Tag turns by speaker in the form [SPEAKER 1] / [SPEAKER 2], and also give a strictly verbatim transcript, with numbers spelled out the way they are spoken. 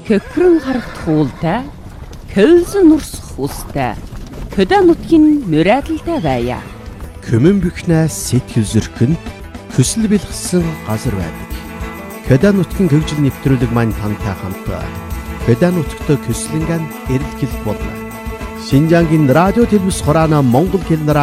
[SPEAKER 1] Көхрөн харагт хуултай, көлзөн нурсах устай, хөдөө нутгийн мөрөөдөлтэй байя.
[SPEAKER 2] Көмөн бөхнээс сэтгэл зөрхөнд хүсэл бэлгсэн газар байдаг. Хөдөө нутгийн хөгжил нэвтрүүлэг маань тантай хамт хөдөө нутагт көслөнгөн эрэлхийлэх болно. Шинжаангийн радио телевиз хураана Монгол хэл